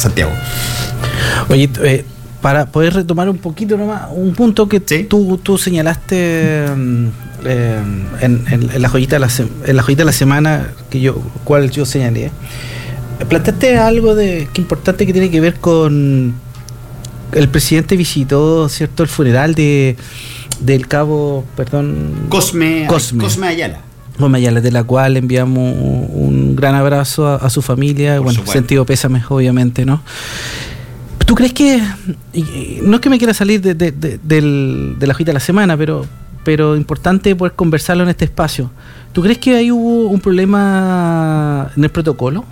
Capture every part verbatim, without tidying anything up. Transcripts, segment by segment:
Santiago. Oye, eh, para poder retomar un poquito nomás, un punto que ¿Sí? tú, tú señalaste eh, en, en, en la joyita de la, en la joyita de la semana, que yo, cual yo señalé, planteaste algo de que importante que tiene que ver con el presidente visitó, ¿cierto?, el funeral de del cabo, perdón, Cosme, Cosme. Cosme Ayala. Cosme Ayala, de la cual enviamos un gran abrazo a, a su familia, Por bueno, supuesto. sentido pésame, obviamente, ¿no? ¿Tú crees que, y, y no es que me quiera salir de, de, de, del, de la hojita de la semana, pero pero importante poder conversarlo en este espacio? ¿Tú crees que ahí hubo un problema en el protocolo?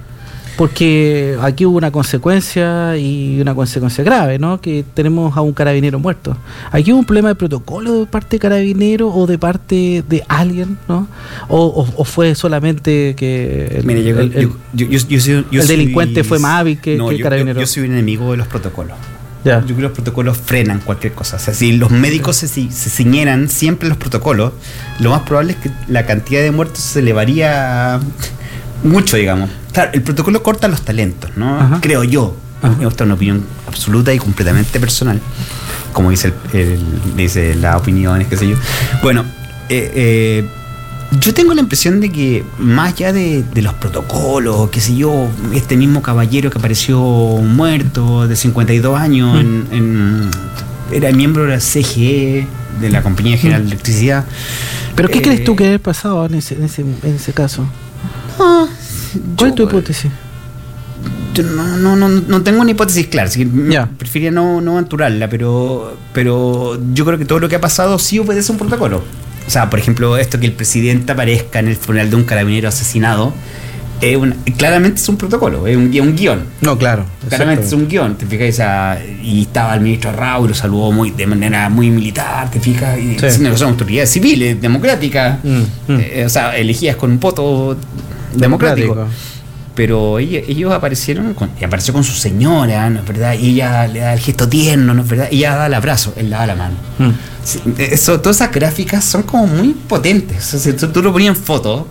Porque aquí hubo una consecuencia y una consecuencia grave, ¿no? Que tenemos a un carabinero muerto. Aquí hubo un problema de protocolo de parte de carabinero o de parte de alguien, ¿no? O, o, o fue solamente que el, Mira, yo, el, el, yo, yo, yo soy, yo el soy, delincuente fue más hábil que, no, que el yo, carabinero. Yo, yo soy un enemigo de los protocolos. Ya. Yo creo que los protocolos frenan cualquier cosa. O sea, si los médicos se, se ciñeran siempre los protocolos, lo más probable es que la cantidad de muertos se elevaría mucho, digamos. Claro, el protocolo corta los talentos, ¿no? Ajá. Creo yo. Ajá. Esta es una opinión absoluta y completamente personal, como dice, el, el, dice las opiniones, qué sé yo. Bueno, eh, eh, yo tengo la impresión de que más allá de, de los protocolos, qué sé yo, este mismo caballero que apareció muerto de cincuenta y dos años, mm. en, en, era miembro de la C G E, de la Compañía General de Electricidad. ¿Pero qué eh, crees tú que debe haber pasado en ese, en ese, en ese caso? No, ¿Cuál es tu yo, hipótesis? Yo no, no, no, no tengo una hipótesis clara, así que Ya. preferiría no, no aventurarla, pero, pero yo creo que todo lo que ha pasado sí obedece a un protocolo. O sea, por ejemplo, esto que el presidente aparezca en el funeral de un carabinero asesinado, es una, claramente es un protocolo, es un, es un guión. No, claro. Claramente es un guión, te fijas, esa, y estaba el ministro Arrau y lo saludó muy, de manera muy militar, te fijas, y Sí. son autoridades civiles, democráticas, Mm, mm. eh, o sea, elegidas con un voto democrático. Democrático. Pero ellos, ellos aparecieron, con, y apareció con su señora, ¿no es verdad? Y ella le da el gesto tierno, ¿no es verdad? Y ella da el abrazo, él le da la mano. Mm. Sí, eso, todas esas gráficas son como muy potentes. O sea, si tú, tú lo ponías en foto,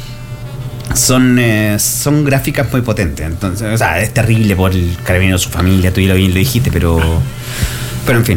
son, eh, son gráficas muy potentes. Entonces, o sea, es terrible por el carabinero, su familia, tú ya lo, lo dijiste, pero, pero en fin.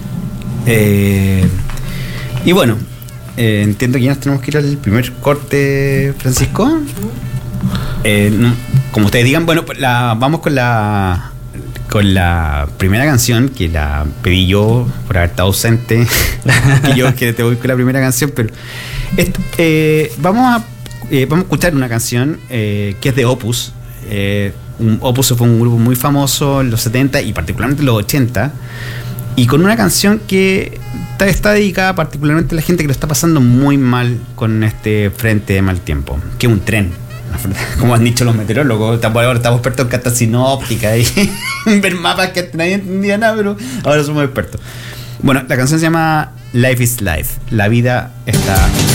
Eh, y bueno, eh, entiendo que ya nos tenemos que ir al primer corte, Francisco. Eh, no, como ustedes digan, bueno, la, vamos con la con la primera canción que la pedí yo por haber estado ausente. que yo que te voy con la primera canción, pero esto, eh, vamos a eh, vamos a escuchar una canción eh, que es de Opus. Eh, un, Opus fue un grupo muy famoso en los setenta y particularmente en los ochenta, y con una canción que está, está dedicada particularmente a la gente que lo está pasando muy mal con este frente de mal tiempo, que es un tren. Como han dicho los meteorólogos, estamos, ahora estamos expertos en cartas sinópticas y en ver mapas que nadie entendía nada, pero ahora somos expertos. Bueno, la canción se llama Life is Life. La vida está